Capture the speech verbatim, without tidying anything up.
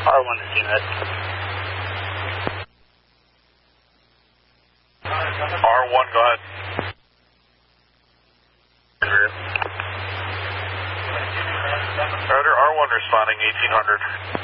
R one to C Med. R one, go ahead. Roger, R one responding eighteen hundred.